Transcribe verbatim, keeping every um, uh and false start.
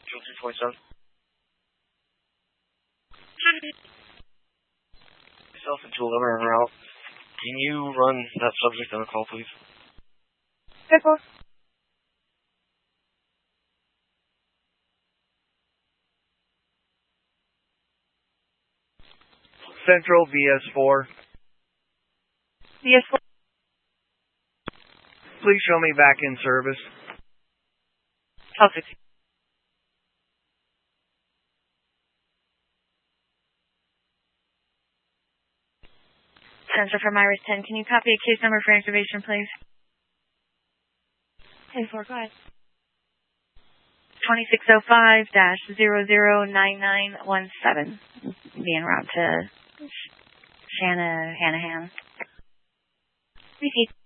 two three twenty-seven. Myself and two eleven are out. Can you run that subject on the call, please? ten four. Central V S four. V S four. Please show me back in service. twelve sixty. Center from Iris ten. Can you copy a case number for activation, please? ten four, go ahead. twenty-six oh five dash zero zero nine nine one seven. Being route to Shanna Hanahan. Repeat.